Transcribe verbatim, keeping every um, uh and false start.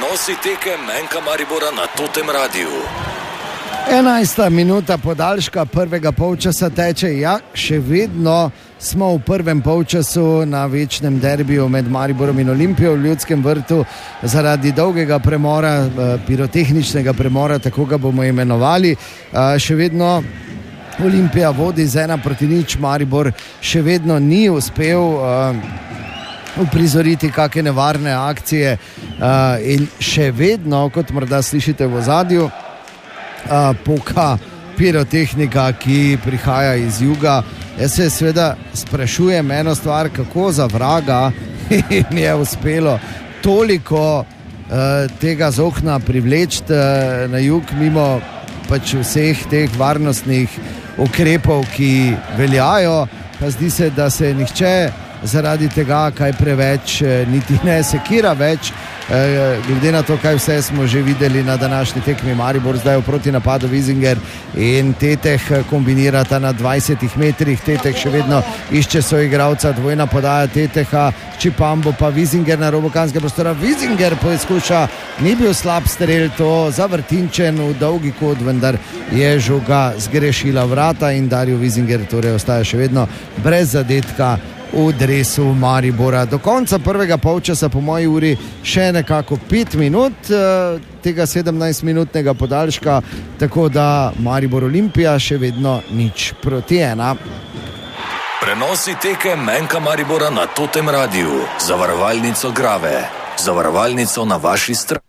Prenosi tekem Enka Maribora na Totem Radiu. enajsta minuta podaljška prvega polčasa teče. Ja, še vedno smo v prvem polčasu na večnem derbiju med Mariborom in Olimpijo v Ljudskem vrtu zaradi dolgega premora, pirotehničnega premora, tako ga bomo imenovali. Še vedno Olimpija vodi z ena proti nič, Maribor še vedno ni uspel uprizoriti kakšne nevarne akcije in še vedno, kot morda slišite v ozadju, Uh, poka pirotehnika, ki prihaja iz juga. Jaz se seveda sprašujem eno stvar, kako za vraga jim je uspelo toliko uh, tega zohna privleči uh, na jug, mimo pač vseh teh varnostnih ukrepov, ki veljajo. Pa zdi se, da se nihče zaradi tega kaj preveč niti ne sekira več. Glede na to, kaj vse smo že videli na današnji tekmi, Maribor zdaj v protinapadu Vizinger in Teteh kombinirata na dvajsetih metrih. Teteh še vedno išče soigralca, dvojna podaja Teteha, Čipambo pa Vizinger na robu kazenskega prostora. Vizinger poizkuša, ni bil slab strel, to zavrtinčen v dolgi kot, vendar je žoga zgrešila vrata in Dario Vizinger torej ostaja še vedno brez zadetka v dresu Maribora. Do konca prvega polčasa po moji uri še nekako pet minut tega sedemnajstminutnega podaljška, tako da Maribor Olimpija še vedno nič proti ena. Prenosi tekem Enka Maribora na Totem Radiu. Zavarovalnico Grave. Zavarovalnico na vaši strani.